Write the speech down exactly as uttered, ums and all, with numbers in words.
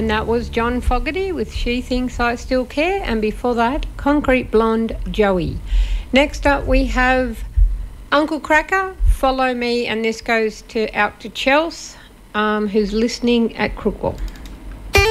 And that was John Fogerty with She Thinks I Still Care. And before that, Concrete Blonde, Joey. Next up, we have Uncle Cracker, Follow Me. And this goes to out to Chelsea, um, who's listening at Crookwell.